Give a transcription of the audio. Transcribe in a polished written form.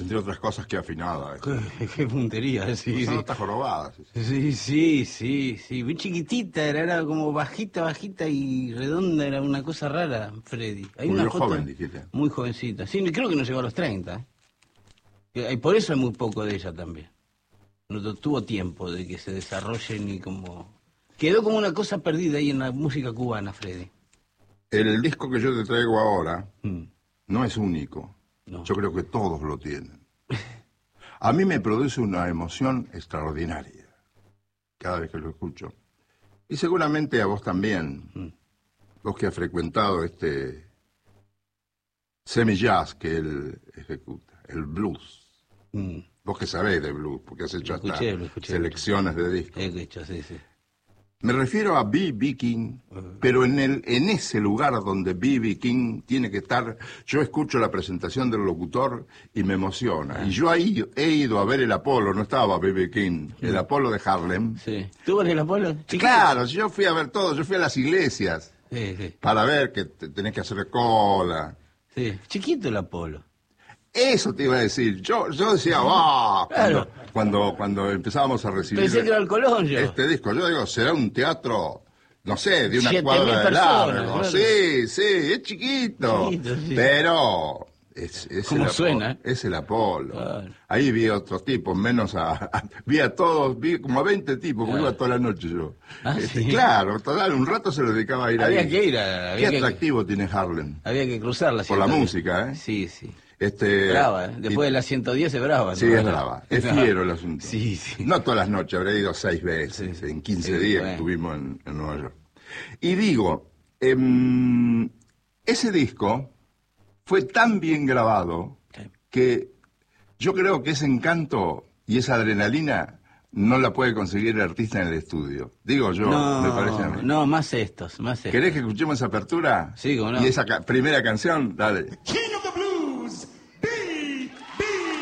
Entre otras cosas, qué afinada. Qué puntería, sí. Son notas jorobadas. Sí. Muy chiquitita, era como bajita y redonda, era una cosa rara, Freddy. Hay Murió una foto joven, dijiste. muy jovencita. Sí, creo que no llegó a los 30. Y por eso hay muy poco de ella también. No tuvo tiempo de que se desarrolle ni como... Quedó como una cosa perdida ahí en la música cubana, Freddy. El disco que yo te traigo ahora Mm. no es único. No. Yo creo que todos lo tienen. A mí me produce una emoción extraordinaria cada vez que lo escucho. Y seguramente a vos también. Mm. Vos que has frecuentado este semi-jazz que él ejecuta, el blues. Mm. Vos que sabés de blues, porque has hecho Lo hasta escuché. selecciones de discos. He hecho, sí. Me refiero a B.B. King, pero en ese lugar donde B.B. King tiene que estar, yo escucho la presentación del locutor y me emociona. Y yo ahí he ido a ver el Apolo, no estaba B.B. King, el Apolo de Harlem. Sí. ¿Tú eres el Apolo? Claro, yo fui a ver todo, yo fui a las iglesias Sí. para ver que tenés que hacer cola. Sí. Chiquito el Apolo. Eso te iba a decir. Yo decía, ¡ah! Claro. Cuando empezábamos a recibir Pensé que era el Colón yo. este disco, yo digo, será un teatro, no sé, de una 7.000 cuadra de personas, largo. claro. Sí, es chiquito. Chiquito, sí. Pero es ¿Cómo el suena? Es el Apolo. Claro. Ahí vi a otros tipos, vi a todos, vi como a 20 tipos, porque Claro. iba toda la noche yo. ¿Sí? Claro, total, un rato se lo dedicaba a ir Había ahí. que ir Qué atractivo tiene Harlem. Había que cruzar la Por la 110. música, ¿eh? Sí. Y- Brava, Después de la 110 es brava. Sí, ¿no? es brava. Es fiero el asunto. Sí. No todas las noches, habré ido 6 veces. Sí. En 15 Sí, días bueno. que estuvimos en Nueva York. Y digo, ese disco fue tan bien grabado Sí. que yo creo que ese encanto y esa adrenalina no la puede conseguir el artista en el estudio. Digo yo, me parece a mí. No, más estos. ¿Querés que escuchemos esa apertura? Sí, cómo no. Y esa primera canción, dale. King